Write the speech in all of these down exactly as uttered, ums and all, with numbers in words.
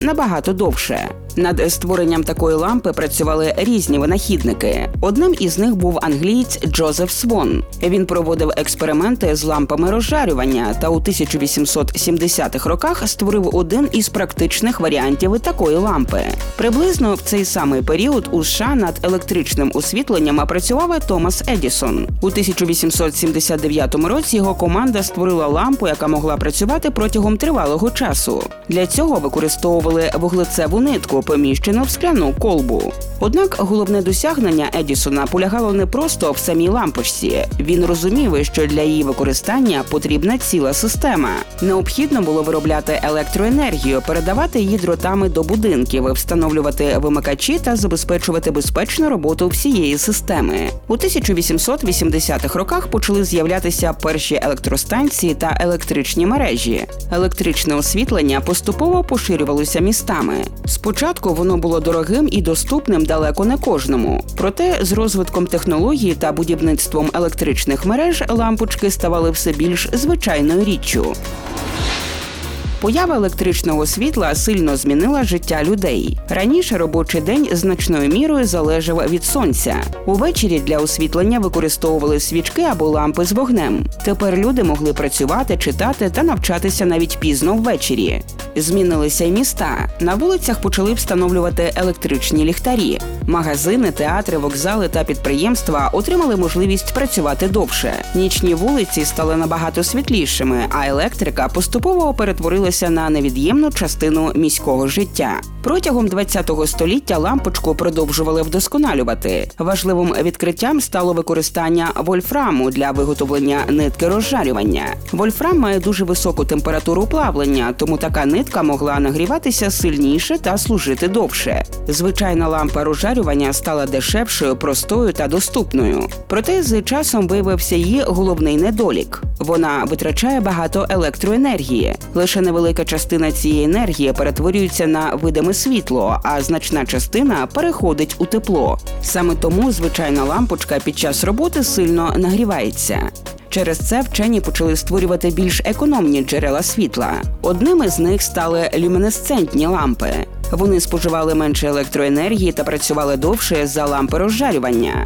набагато довше. Над створенням такої лампи працювали різні винахідники. Одним із них був англієць Джозеф Свон. Він проводив експерименти з лампами розжарювання та у тисяча вісімсот сімдесятих роках створив один із практичних варіантів такої лампи. Приблизно в цей самий період у США над електричним освітленням працював Томас Едісон. У тисяча вісімсот сімдесят дев'ятому році його команда створила лампу, яка могла працювати протягом тривалого часу. Для цього використовували вуглецеву нитку, поміщену в скляну колбу. Однак головне досягнення Едісона полягало не просто в самій лампочці. Він розумів, що для її використання потрібна ціла система. Необхідно було виробляти електроенергію, передавати її дротами до будинків, встановлювати вимикачі та забезпечувати безпечну роботу всієї системи. У тисяча вісімсот вісімдесятих роках почали з'являтися перші електростанції та електричні мережі. Електричне освітлення поступово поширювалося містами. Спочатку воно було дорогим і доступним далеко не кожному. Проте з розвитком технологій та будівництвом електричних мереж лампочки ставали все більш звичайною річчю. Поява електричного світла сильно змінила життя людей. Раніше робочий день значною мірою залежав від сонця. Увечері для освітлення використовували свічки або лампи з вогнем. Тепер люди могли працювати, читати та навчатися навіть пізно ввечері. Змінилися й міста. На вулицях почали встановлювати електричні ліхтарі. Магазини, театри, вокзали та підприємства отримали можливість працювати довше. Нічні вулиці стали набагато світлішими, а електрика поступово перетворилася на невід'ємну частину міського життя. Протягом ХХ століття лампочку продовжували вдосконалювати. Важливим відкриттям стало використання вольфраму для виготовлення нитки розжарювання. Вольфрам має дуже високу температуру плавлення, тому така нитка могла нагріватися сильніше та служити довше. Звичайна лампа розжарювання стала дешевшою, простою та доступною. Проте з часом виявився її головний недолік. Вона витрачає багато електроенергії. Лише невелика частина цієї енергії перетворюється на видиме світло, а значна частина переходить у тепло. Саме тому звичайна лампочка під час роботи сильно нагрівається. Через це вчені почали створювати більш економні джерела світла. Одним із них стали люмінесцентні лампи. Вони споживали менше електроенергії та працювали довше за лампи розжарювання.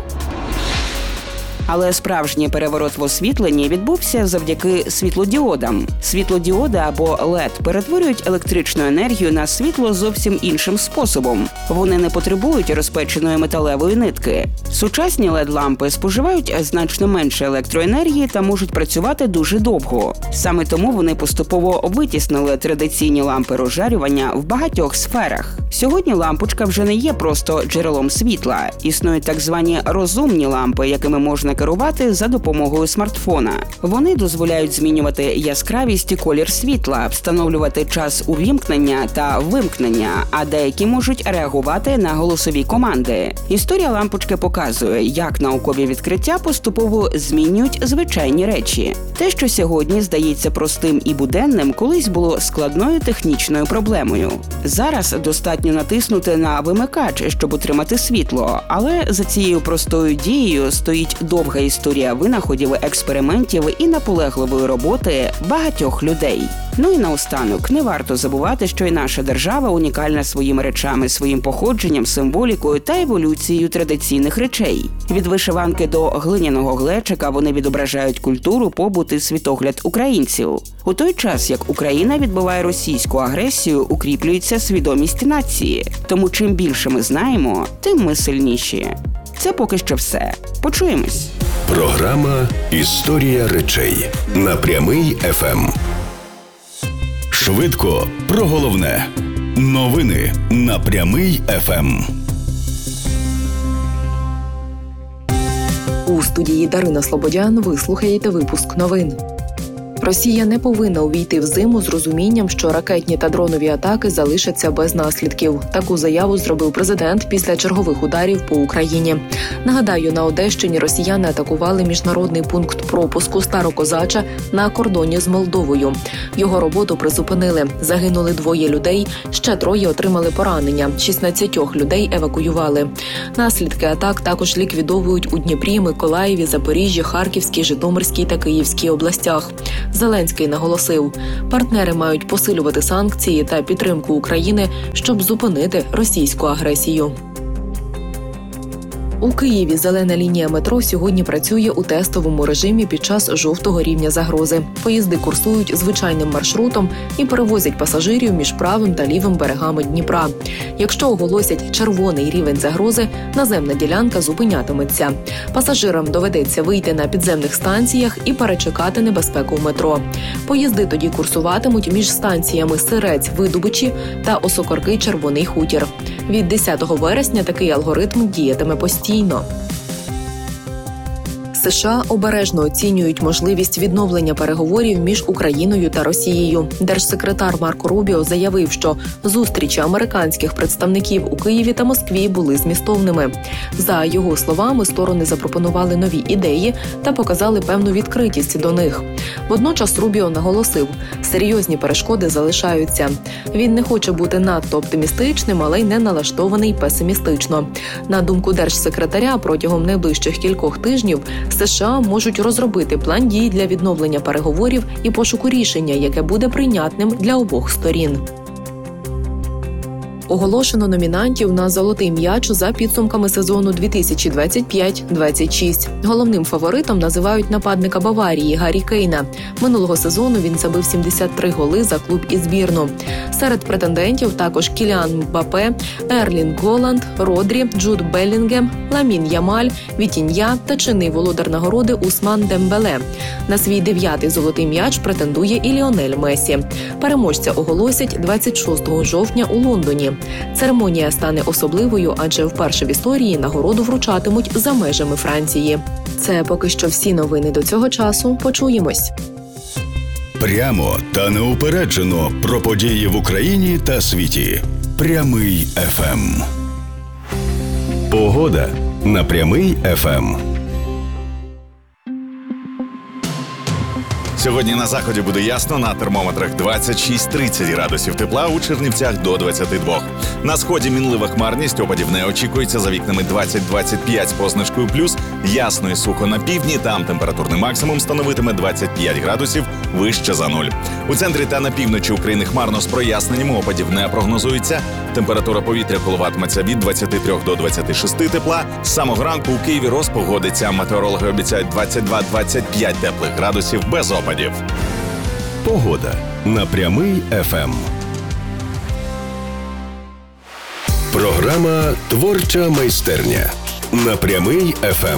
Але справжній переворот в освітленні відбувся завдяки світлодіодам. Світлодіоди або лед перетворюють електричну енергію на світло зовсім іншим способом. Вони не потребують розпеченої металевої нитки. Сучасні лед-лампи споживають значно менше електроенергії та можуть працювати дуже довго. Саме тому вони поступово витіснили традиційні лампи розжарювання в багатьох сферах. Сьогодні лампочка вже не є просто джерелом світла. Існують так звані розумні лампи, якими можна керувати за допомогою смартфона. Вони дозволяють змінювати яскравість і колір світла, встановлювати час увімкнення та вимкнення, а деякі можуть реагувати на голосові команди. Історія лампочки показує, як наукові відкриття поступово змінюють звичайні речі. Те, що сьогодні здається простим і буденним, колись було складною технічною проблемою. Зараз достатньо натиснути на вимикач, щоб отримати світло, але за цією простою дією стоїть довга історія винаходів, експериментів і наполегливої роботи багатьох людей. Ну і наостанок, не варто забувати, що і наша держава унікальна своїми речами, своїм походженням, символікою та еволюцією традиційних речей. Від вишиванки до глиняного глечика вони відображають культуру, побут і світогляд українців. У той час, як Україна відбиває російську агресію, укріплюється свідомість нації. Тому чим більше ми знаємо, тим ми сильніші. Це поки що все. Почуємось. Програма «Історія речей» на Прямий еф ем. Швидко про головне. Новини на Прямий еф ем. У студії Дарина Слободян ви слухаєте випуск новин. Росія не повинна увійти в зиму з розумінням, що ракетні та дронові атаки залишаться без наслідків. Таку заяву зробив президент після чергових ударів по Україні. Нагадаю, на Одещині росіяни атакували міжнародний пункт пропуску Старокозача на кордоні з Молдовою. Його роботу призупинили. Загинули двоє людей, ще троє отримали поранення, шістнадцять людей евакуювали. Наслідки атак також ліквідовують у Дніпрі, Миколаєві, Запоріжжі, Харківській, Житомирській та Київській областях. Зеленський наголосив, партнери мають посилювати санкції та підтримку України, щоб зупинити російську агресію. У Києві зелена лінія метро сьогодні працює у тестовому режимі під час жовтого рівня загрози. Поїзди курсують звичайним маршрутом і перевозять пасажирів між правим та лівим берегами Дніпра. Якщо оголосять червоний рівень загрози, наземна ділянка зупинятиметься. Пасажирам доведеться вийти на підземних станціях і перечекати небезпеку в метро. Поїзди тоді курсуватимуть між станціями Сирець-Видобичі та Осокорки-Червоний Хутір. Від десятого вересня такий алгоритм діятиме постійно. США обережно оцінюють можливість відновлення переговорів між Україною та Росією. Держсекретар Марко Рубіо заявив, що зустрічі американських представників у Києві та Москві були змістовними. За його словами, сторони запропонували нові ідеї та показали певну відкритість до них. Водночас Рубіо наголосив, серйозні перешкоди залишаються. Він не хоче бути надто оптимістичним, але й не налаштований песимістично. На думку держсекретаря, протягом найближчих кількох тижнів США можуть розробити план дій для відновлення переговорів і пошуку рішення, яке буде прийнятним для обох сторін. Оголошено номінантів на «Золотий м'яч» за підсумками сезону дві тисячі двадцять п'ять двадцять шість. Головним фаворитом називають нападника Баварії Гаррі Кейна. Минулого сезону він забив сімдесят три голи за клуб і збірну. Серед претендентів також Кіліан Мбаппе, Ерлінг Голланд, Родрі, Джуд Беллінгем, Ламін Ямаль, Вітінья та чинний володар нагороди Усман Дембеле. На свій дев'ятий «Золотий м'яч» претендує і Ліонель Месі. Переможця оголосять двадцять шостого жовтня у Лондоні. Церемонія стане особливою, адже вперше в історії нагороду вручатимуть за межами Франції. Це поки що всі новини до цього часу. Почуємось. Прямо та неупереджено про події в Україні та світі. Прямий еф ем. Погода на Прямий еф ем. Сьогодні на заході буде ясно, на термометрах двадцять шість тридцять градусів тепла, у Чернівцях до двадцяти двох. На сході мінлива хмарність, опадів не очікується, за вікнами двадцять двадцять п'ять з позначкою плюс, ясно і сухо на півдні, там температурний максимум становитиме двадцять п'ять градусів, вище за нуль. У центрі та на півночі України хмарно з проясненнями, опадів не прогнозується. Температура повітря коливатиметься від двадцяти трьох до двадцяти шести тепла. З самого ранку у Києві розпогодиться, метеорологи обіцяють двадцять два двадцять п'ять теплих градусів без опадів. Погода на Прямий еф ем. Програма «Творча майстерня» на Прямий еф ем.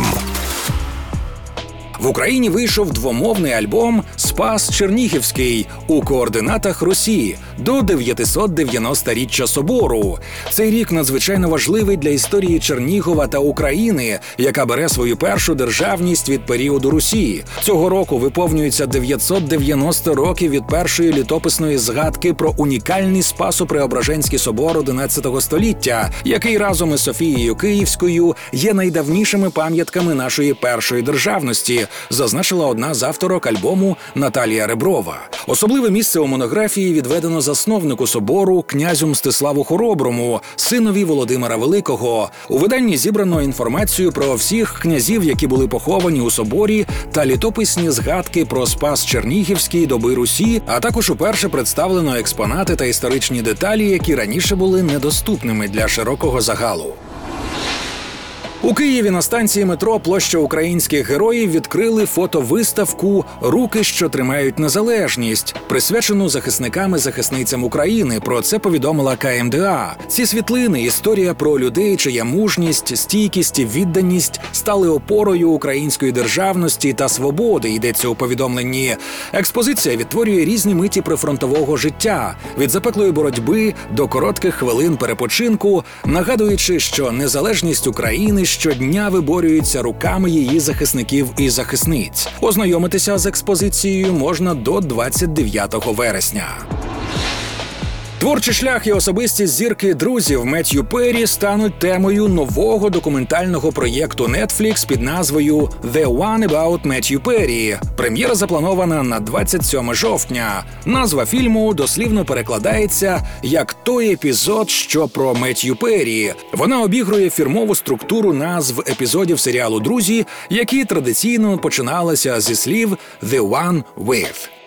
В Україні вийшов двомовний альбом «Спас Чернігівський» у координатах Русі до дев'ятисот дев'яносторіччя собору. Цей рік надзвичайно важливий для історії Чернігова та України, яка бере свою першу державність від періоду Русі. Цього року виповнюється дев'ятсот дев'яносто років від першої літописної згадки про унікальний Спасо-Преображенський собор одинадцятого століття, який разом із Софією Київською є найдавнішими пам'ятками нашої першої державності, зазначила одна з авторок альбому Наталія Реброва. Особливе місце у монографії відведено засновнику собору князю Мстиславу Хороброму, синові Володимира Великого. У виданні зібрано інформацію про всіх князів, які були поховані у соборі, та літописні згадки про Спас Чернігівський доби Русі, а також уперше представлено експонати та історичні деталі, які раніше були недоступними для широкого загалу. У Києві на станції метро «Площа українських героїв» відкрили фотовиставку «Руки, що тримають незалежність», присвячену захисникам і захисницям України. Про це повідомила ка ем де а. Ці світлини – історія про людей, чия мужність, стійкість і відданість стали опорою української державності та свободи, йдеться у повідомленні. Експозиція відтворює різні миті прифронтового життя – від запеклої боротьби до коротких хвилин перепочинку, нагадуючи, що незалежність України щодня виборюється руками її захисників і захисниць. Ознайомитися з експозицією можна до двадцять дев'ятого вересня. Творчий шлях і особистість зірки друзів Меттью Перрі стануть темою нового документального проєкту Netflix під назвою «The One About Меттью Перрі». Прем'єра запланована на двадцять сьоме жовтня. Назва фільму дослівно перекладається як «Той епізод, що про Меттью Перрі». Вона обігрує фірмову структуру назв епізодів серіалу «Друзі», які традиційно починалися зі слів «The One With».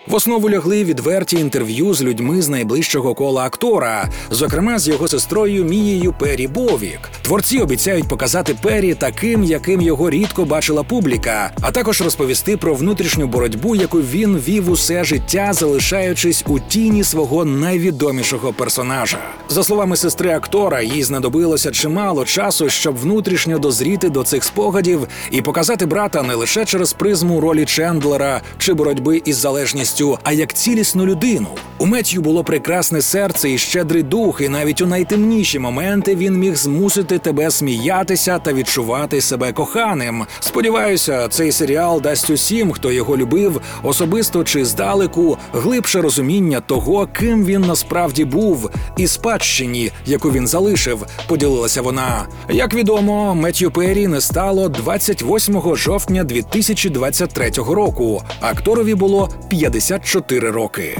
В основу лягли відверті інтерв'ю з людьми з найближчого кола актора, зокрема з його сестрою Мією Пері Бовік. Творці обіцяють показати Пері таким, яким його рідко бачила публіка, а також розповісти про внутрішню боротьбу, яку він вів усе життя, залишаючись у тіні свого найвідомішого персонажа. За словами сестри актора, їй знадобилося чимало часу, щоб внутрішньо дозріти до цих спогадів і показати брата не лише через призму ролі Чендлера чи боротьби із залежністю, а як цілісну людину. У Меттью було прекрасне серце і щедрий дух, і навіть у найтемніші моменти він міг змусити тебе сміятися та відчувати себе коханим. Сподіваюся, цей серіал дасть усім, хто його любив, особисто чи здалеку, глибше розуміння того, ким він насправді був, і спадщині, яку він залишив, поділилася вона. Як відомо, Меттью Пері не стало двадцять восьмого жовтня дві тисячі двадцять третього року. Акторові було п'ятдесят чотири роки.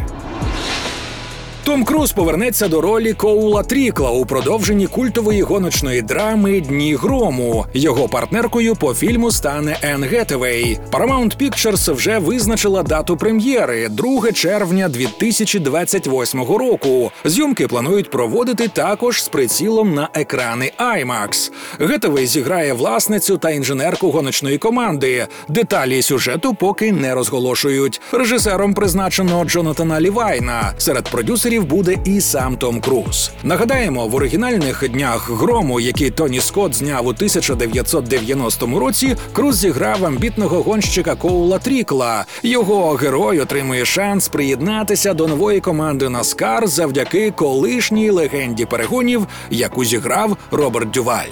Том Круз повернеться до ролі Коула Трікла у продовженні культової гоночної драми «Дні грому». Його партнеркою по фільму стане Енн Гетевей. Paramount Pictures вже визначила дату прем'єри – друге червня дві тисячі двадцять восьмого року. Зйомки планують проводити також з прицілом на екрани IMAX. Гетевей зіграє власницю та інженерку гоночної команди. Деталі сюжету поки не розголошують. Режисером призначено Джонатана Лівайна. Серед продюсерів буде і сам Том Круз. Нагадаємо, в оригінальних «Днях грому», які Тоні Скотт зняв у тисяча дев'ятсот дев'яностому році, Круз зіграв амбітного гонщика Коула Трікла. Його герой отримує шанс приєднатися до нової команди NASCAR завдяки колишній легенді перегонів, яку зіграв Роберт Дюваль.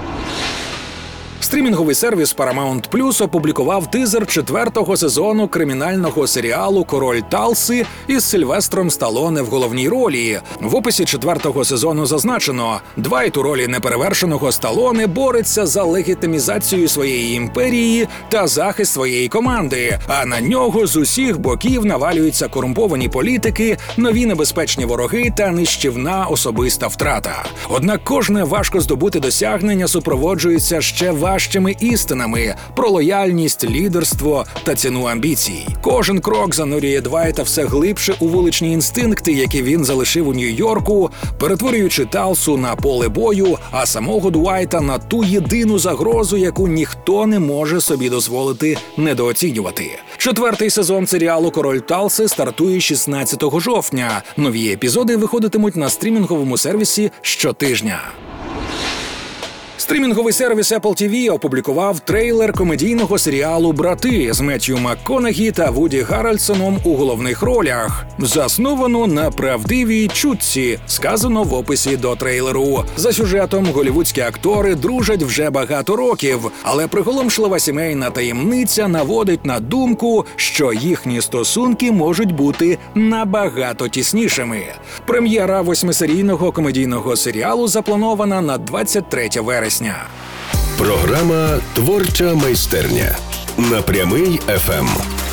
Стрімінговий сервіс Paramount Plus опублікував тизер четвертого сезону кримінального серіалу «Король Талси» із Сильвестром Сталлоне в головній ролі. В описі четвертого сезону зазначено: Двайт у ролі неперевершеного Сталлоне бореться за легітимізацію своєї імперії та захист своєї команди, а на нього з усіх боків навалюються корумповані політики, нові небезпечні вороги та нищівна особиста втрата. Однак кожне важко здобути досягнення супроводжується ще важчими істинами про лояльність, лідерство та ціну амбіцій. Кожен крок занурює Двайта все глибше у вуличні інстинкти, які він залишив у Нью-Йорку, перетворюючи Талсу на поле бою, а самого Двайта на ту єдину загрозу, яку ніхто не може собі дозволити недооцінювати. Четвертий сезон серіалу «Король Талси» стартує шістнадцятого жовтня. Нові епізоди виходитимуть на стрімінговому сервісі щотижня. Стрімінговий сервіс Apple ті ві опублікував трейлер комедійного серіалу «Брати» з Меттью МакКонахі та Вуді Гаррельсоном у головних ролях. Засновано на правдивій чутці, сказано в описі до трейлеру. За сюжетом голівудські актори дружать вже багато років, але приголомшлива сімейна таємниця наводить на думку, що їхні стосунки можуть бути набагато тіснішими. Прем'єра восьмисерійного комедійного серіалу запланована на двадцять третє вересня. Програма «Творча майстерня» на Прямий еф ем.